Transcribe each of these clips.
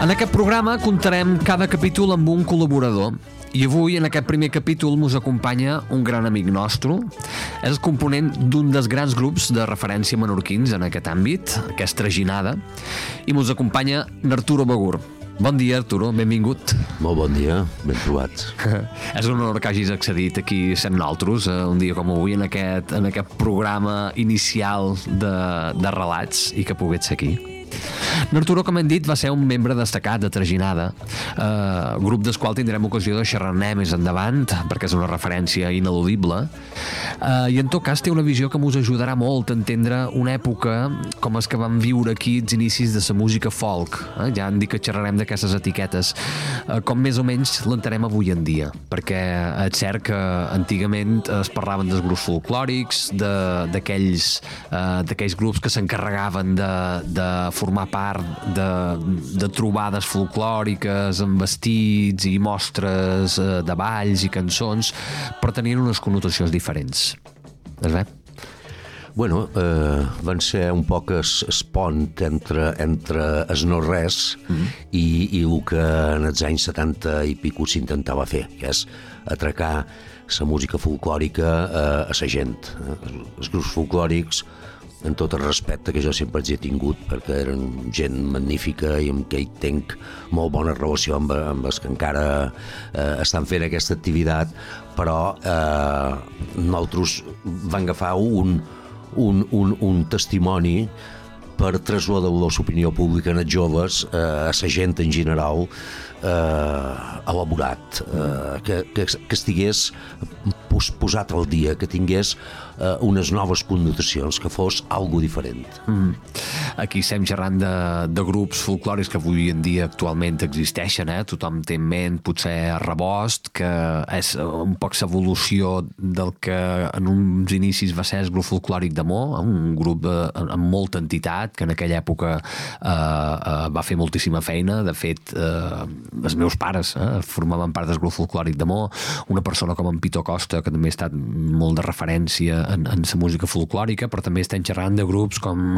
En aquest programa comptarem cada capítol amb un col·laborador. I avui, en aquest primer capítol, mos acompanya un gran amic nostre. És el component d'un dels grans grups de referència menorquins en aquest àmbit, que és Traginada, i mos acompanya n'Arturo Bagur. Bon dia, Arturo, benvingut. Molt bon dia, ben trobats. És un honor que hagis accedit aquí sent nosaltres, un dia com avui, en aquest programa inicial de relats, i que pogués ser aquí. N'Arturo, com hem dit, va ser un membre destacat de Traginada, grup del qual tindrem ocasió de xerrar-ne més endavant, perquè és una referència ineludible, i en tot cas té una visió que ens ajudarà molt a entendre una època com és que vam viure aquí els inicis de la música folk. Ja hem dit que xerrarem d'aquestes etiquetes, com més o menys l'entenem avui en dia, perquè és cert que antigament es parlaven dels grups folclòrics, d'aquells grups que s'encarregaven de formar part de trobades folclòriques amb vestits i mostres de balls i cançons, però tenien unes connotacions diferents. És bé? Bueno, van ser un poc es pont entre es no-res i el que en els anys 70 i pico s'intentava fer, que és atracar la música folclòrica a la gent. Els grups folclòrics, en tot el respecte que jo sempre els he tingut, perquè eren gent magnífica i amb què hi tenc molt bona relació amb els que encara estan fent aquesta activitat, però nosaltres vam agafar un testimoni per traslladar l'opinió pública en els joves, a la gent en general, elaborat, que estigués posat al dia, que tingués unes noves connotacions, que fos algo diferent. Aquí estem xerrant de grups folclòrics que avui en dia actualment existeixen, tothom té en ment potser Rebost, que és un poc l'evolució del que en uns inicis va ser el grup folclòric de Mo, un grup amb molta entitat, que en aquella època va fer moltíssima feina. De fet, els meus pares formaven part del grup folclòric de Mo, una persona com en Pito Costa, que també ha estat molt de referència en la música folclòrica, però també estem xerrant de grups com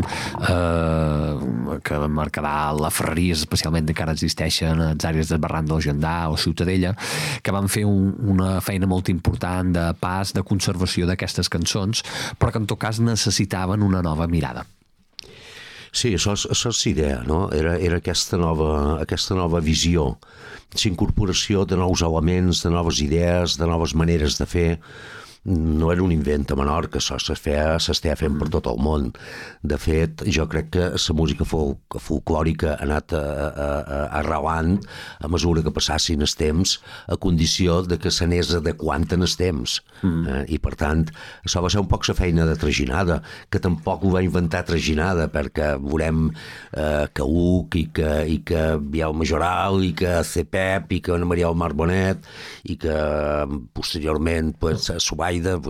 que Mercadal, la Ferreries, especialment encara existeixen a les àrees del Barranc del Gendar o Ciutadella, que van fer una feina molt important de pas, de conservació d'aquestes cançons, però que en tot cas necessitaven una nova mirada. Sí, això és l'idea, no? Era aquesta nova visió, l'incorporació de nous elements, de noves idees, de noves maneres de fer. No era un invent a Menorca, això s'estava fent per tot el món. De fet, jo crec que la música folclòrica ha anat arrelant a mesura que passassin els temps, a condició de que s'anés adequant en els temps. I per tant, això va ser un poc la feina de Traginada, que tampoc ho va inventar Traginada, perquè veurem que Uc i que Biel Majoral i que Cepep i que Ana Maria Omar Bonet i que posteriorment Subai,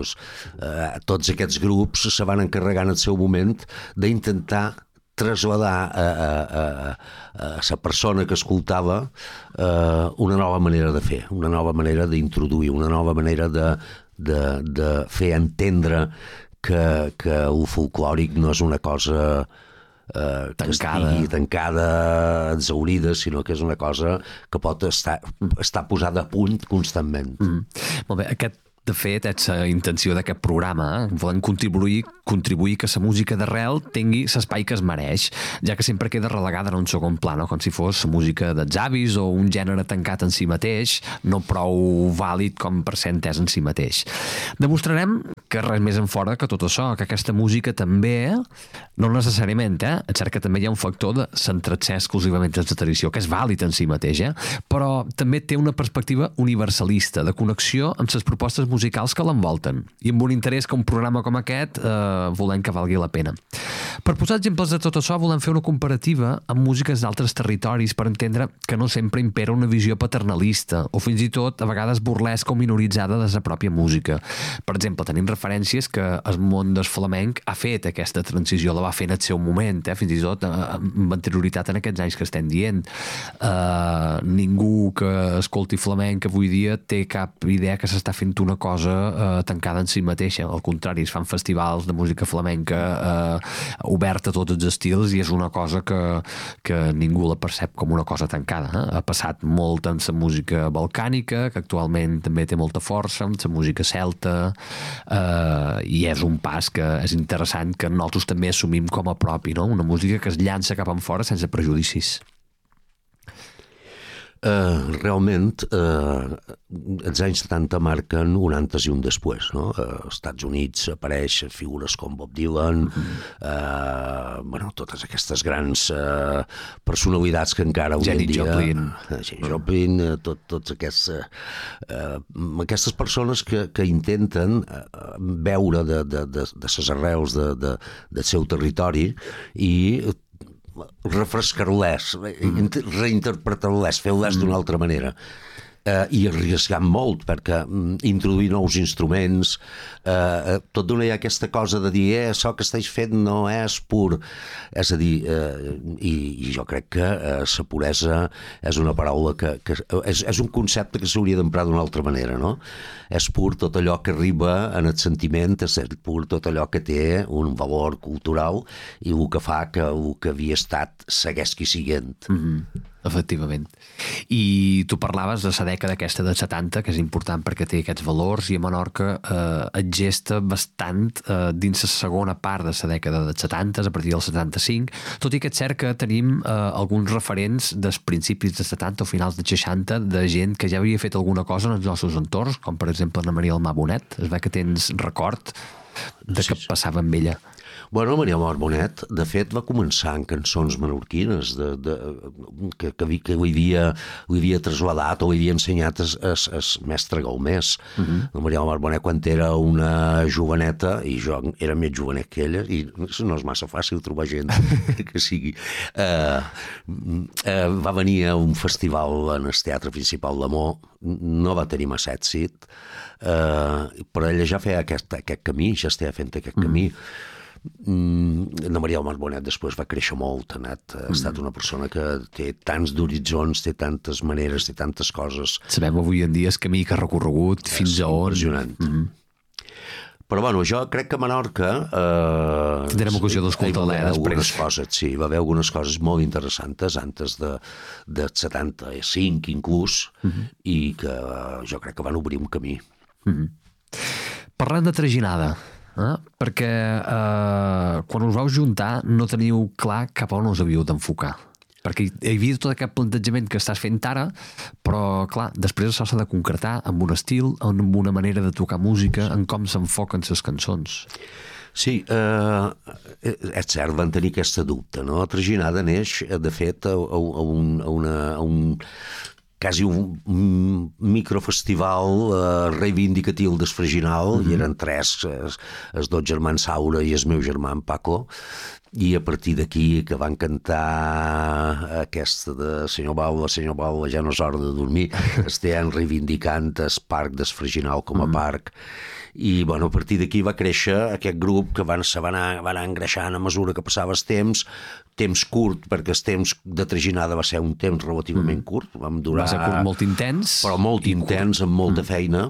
tots aquests grups se van encarregar en el seu moment d'intentar traslladar a la persona que escoltava una nova manera de fer, una nova manera d'introduir, una nova manera de fer entendre que el folclòric no és una cosa que estigui tancada, exhaurida, sinó que és una cosa que pot estar posada a punt constantment. Molt bé, de fet, és la intenció d'aquest programa. Volem contribuir que la música d'arrel tingui l'espai que es mereix, ja que sempre queda relegada en un segon pla, com si fos la música dels avis o un gènere tancat en si mateix, no prou vàlid com per ser entès en si mateix. Demostrarem que res més en fora que tot això, que aquesta música també, no necessàriament, és cert que també hi ha un factor de centrar-se exclusivament en la tradició, que és vàlid en si mateix, però també té una perspectiva universalista, de connexió amb les propostes musicals que l'envolten, i amb un interès que un programa com aquest volem que valgui la pena. Per posar exemples de tot això, volem fer una comparativa amb músiques d'altres territoris per entendre que no sempre impera una visió paternalista o fins i tot a vegades burlesca o minoritzada de la pròpia música. Per exemple, tenim referències que el món del flamenc ha fet aquesta transició, la va fer en el seu moment, fins i tot amb anterioritat en aquests anys que estem dient. Ningú que escolti flamenc avui dia té cap idea que s'està fent una cosa tancada en si mateixa. Al contrari, es fan festivals de música flamenca oberta a tots els estils i és una cosa que ningú la percep com una cosa tancada. Ha passat molt en la música balcànica, que actualment també té molta força, en la música celta, i és un pas que és interessant que nosaltres també assumim com a propi, no? Una música que es llança cap enfora sense prejudicis. Realment, els anys 70 marquen un antes i un després, no? Als Estats Units apareixen figures com Bob Dylan, totes aquestes grans personalitats que encara avui en dia... Janis Joplin, tots aquestes persones que intenten veure de les arrels del seu territori i refrescar-les, reinterpretar-les, fer-les d'una altra manera. I arriesgant molt, perquè introduir nous instruments, tot d'una hi ha aquesta cosa de dir això que estàs fent no és pur. És a dir, i jo crec que la puresa és una paraula que és un concepte que s'hauria d'emprar d'una altra manera, no? És pur tot allò que arriba en el sentiment, és pur tot allò que té un valor cultural i el que fa que el que havia estat segueixi siguent. Efectivament. I tu parlaves de la dècada aquesta dels 70, que és important perquè té aquests valors, i a Menorca es gesta bastant dins la segona part de la dècada dels 70, a partir del 75, tot i que és cert que tenim alguns referents dels principis dels 70 o finals dels 60 de gent que ja havia fet alguna cosa en els nostres entorns, com per exemple Anna Maria Almà Bonet. Es ve que tens record de què passava amb ella. Bueno, Maria Almà Bonet, de fet, va començar en cançons menorquines que li havia traslladat o li havia ensenyat el mestre Galmés. La Maria Almà Bonet, quan era una joveneta, i jo era més jovenet que ella, i no és massa fàcil trobar gent que sigui, va venir a un festival en el Teatre Principal d'Amor, no va tenir massa èxit, però ella ja feia aquest camí, ja estava fent aquest camí. Anna Maria Almà Bonet després va créixer molt, ha estat una persona que té tants d'horitzons, té tantes maneres, té tantes coses. Sabem avui en dia el camí que ha recorregut fins a on. Impressionant. Però bueno, jo crec que a Menorca tindrem ocasió d'escoltar-la després. Sí, va haver algunes coses molt interessants antes de 75 inclús, i que jo crec que van obrir un camí. Parlant de traginada, perquè quan us vau juntar no teniu clar cap on us havíeu d'enfocar, perquè hi havia tot aquest plantejament que estàs fent ara, però clar, després això s'ha de concretar amb un estil, amb una manera de tocar música, en com s'enfoquen les cançons. Sí, és cert, van tenir aquesta dubte, no? Traginada neix, de fet, a un quasi un microfestival reivindicatiu d'Esfreginal, i eren tres, els dos germans Saura i el meu germà en Paco, i a partir d'aquí que van cantar aquesta de Senyor Balba, ja no és hora de dormir, estaven reivindicant el parc d'Esfreginal com a parc, i bueno, a partir d'aquí va créixer aquest grup que va anar engreixant a mesura que passava el temps curt, perquè el temps de traginada va ser un temps relativament curt, vam durar... Va ser curt, molt intens. Però molt intens, amb molta feina,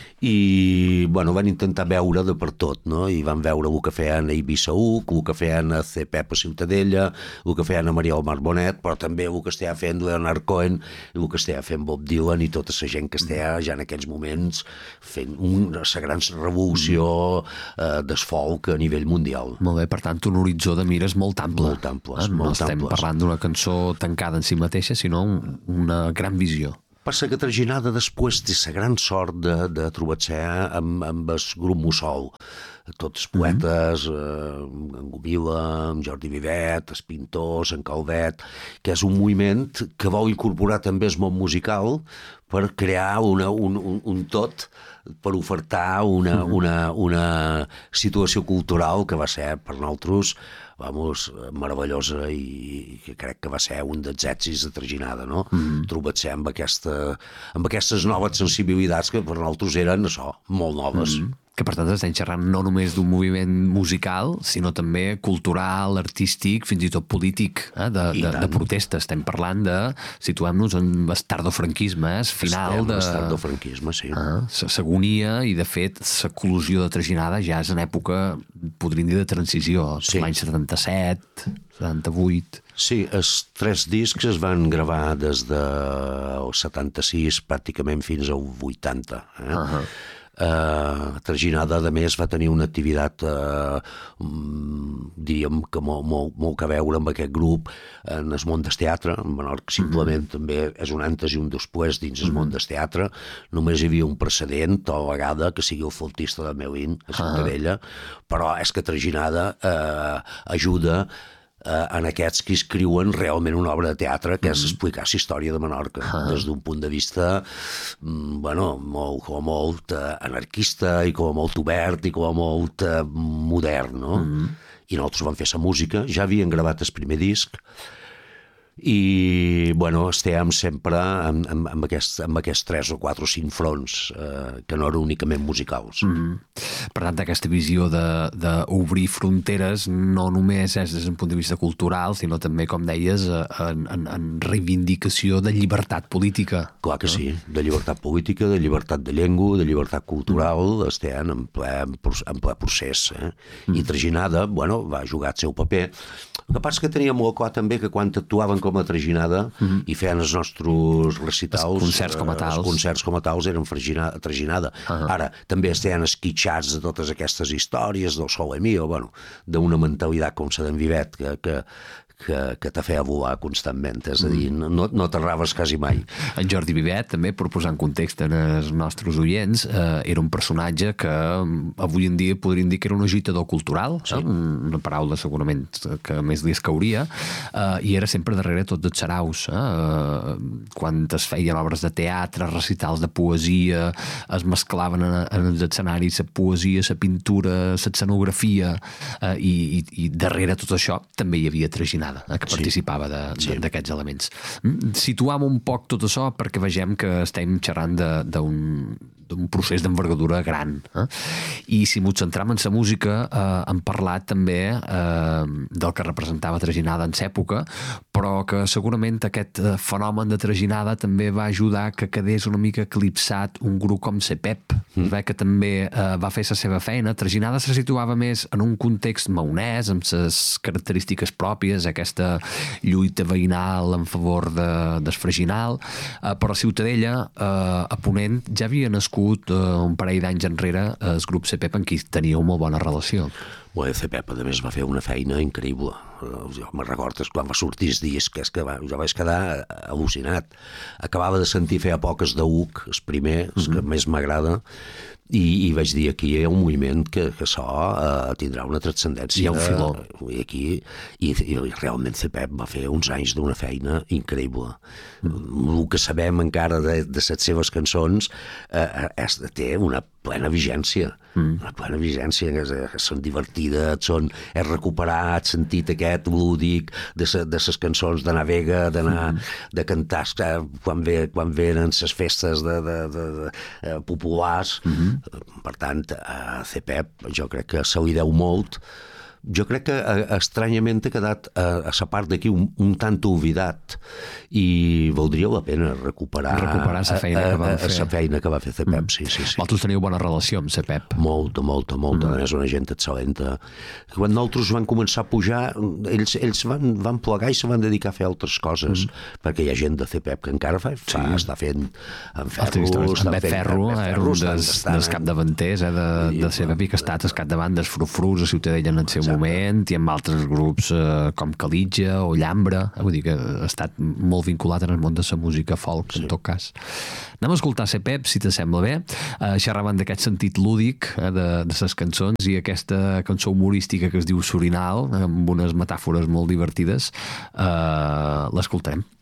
i bueno, van intentar veure de per tot, no? I van veure el que feien a Eivissa Uc, el que feien a CPEP a Ciutadella, el que feien a Maria Almà Bonet, però també el que estava fent Leonard Cohen, el que estava fent Bob Dylan i tota la gent que estava ja en aquells moments fent una gran revolució del folk a nivell mundial. Molt bé, per tant, un horitzó de mires molt ample. Molt amples, no estem parlant d'una cançó tancada en si mateixa, sinó una gran visió. Passa que Traginada després té la gran sort de trobar-se amb el grup Mussol. Tots els poetes, en Gomila, en Jordi Vivet, els pintors, en Calvet, que és un moviment que vol incorporar també el món musical per crear un tot, per ofertar una situació cultural que va ser per nosaltres meravellosa, i que crec que va ser un dels èxits de Traginada, no? Trobar-se amb aquestes noves sensibilitats que per nosaltres eren això, molt noves. Que per tant estem xerrant no només d'un moviment musical, sinó també cultural, artístic, fins i tot polític, de protesta. Estem parlant de, situem-nos en l'estardofranquisme, final de... L'estardofranquisme, sí. S'agonia i, de fet, l'ecolosió de Trajinada ja és en època, podríem dir, de transició, l'any 77, 78... Sí, els 3 discs es van gravar des del 76 pràcticament fins al 80. Trajinada, a més, va tenir una activitat diríem que molt a veure amb aquest grup en el món del teatre. En Menorca simplement també és un antes i un després dins el món del teatre. Només hi havia un precedent a la vegada, que sigui el flautista de Melín a Ciutadella, però és que Trajinada ajuda en aquests que escriuen realment una obra de teatre, que és explicar la història de Menorca des d'un punt de vista molt anarquista i com a molt obert i com a molt modern, no? I nosaltres vam fer la música, ja havien gravat el primer disc i, estàvem sempre amb aquests 3 o 4 o 5 fronts que no eren únicament musicals. Per tant, aquesta visió d'obrir fronteres no només és des d'un punt de vista cultural, sinó també, com deies, en reivindicació de llibertat política. Clar que sí, de llibertat política, de llibertat de llengua, de llibertat cultural, estem en ple procés. I Trajinada, va jugar el seu paper. El que passa que teníem molt clar també que quan actuaven com a Trajinada i feien els nostres recitals, els concerts com a tals eren Trajinada. Ara, també estan esquitxats de totes aquestes històries del Sole Mio, d'una mentalitat com la d'en Vivet que te feia volar constantment, és a dir, no t'erraves quasi mai. En Jordi Vivet, també, per posar en context en els nostres oients, era un personatge que avui en dia podríem dir que era un agitador cultural, una paraula segurament que més li escauria, i era sempre darrere tot dels saraus. Quan es feien obres de teatre, recitals de poesia, es mesclaven en els escenaris la poesia, la pintura, l'escenografia, i darrere tot això també hi havia Trajinada, que participava d'aquests elements. Situam un poc tot això perquè vegem que estem xerrant d'un procés d'envergadura gran. I si m'ho centram en la música, hem parlat també del que representava Trajinada en l'època, però que segurament aquest fenomen de Trajinada també va ajudar que quedés una mica eclipsat un grup com CPEP, que també va fer la seva feina. Trajinada se situava més en un context maonès, amb les característiques pròpies, aquesta lluita veïnal en favor del Freginal, però a Ciutadella, a Ponent, ja havia nascut un parell d'anys enrere el grup CPEP amb qui teníeu molt bona relació. CPEP, a més, va fer una feina increïble. Jo me'n recordes quan va sortir el disc, és que jo vaig quedar al·lucinat. Acabava de sentir feia poques d'Uc, el primer, el que més m'agrada, i vaig dir, aquí hi ha un moviment que això tindrà una transcendència. Hi ha un filó. I realment CPEP va fer uns anys d'una feina increïble. El que sabem encara de les seves cançons té una plena vigència. Una plena vigència, que són divertides, és recuperar el sentit aquest lúdic de les cançons d'anar a Vega, de cantar quan venen les festes populars. Per tant, a CPEP jo crec que se li deu molt. Jo crec que estranyament ha quedat a la part d'aquí un tant oblidat i valdria la pena recuperar la feina que va fer CPEP. Sí. Vosaltres teniu bona relació amb CPEP? Molta. A més, una gent excel·lenta. Quan nosaltres van començar a pujar, ells van plegar i se van dedicar a fer altres coses, perquè hi ha gent de CPEP que encara està fent en Ferro. En Ferro era un dels capdavanters de CPEP i que ha estat al capdavant dels Frufrus a Ciutadella en el seu moment, i amb altres grups com Calitja o Llambra. Vull dir que ha estat molt vinculat en el món de la música folk, en tot cas. Anem a escoltar CPEP, si t'assembla bé. Xerraven d'aquest sentit lúdic de les cançons i aquesta cançó humorística que es diu Surinal, amb unes metàfores molt divertides. L'escoltarem.